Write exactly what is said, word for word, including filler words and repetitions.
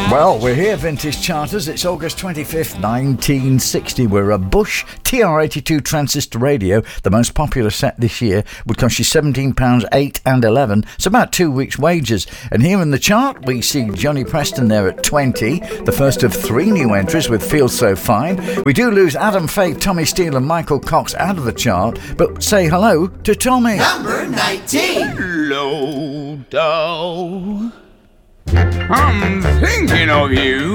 Well, we're here, Vintage Charters. It's August twenty-fifth, nineteen sixty. We're a Bush T R eighty-two transistor radio. The most popular set this year would cost you seventeen pounds eight and eleven. It's about two weeks' wages. And here in the chart, we see Johnny Preston there at twenty, the first of three new entries with Feel So Fine. We do lose Adam Faith, Tommy Steele and Michael Cox out of the chart, but say hello to Tommy. Number nineteen. Hello, doll. I'm thinking of you.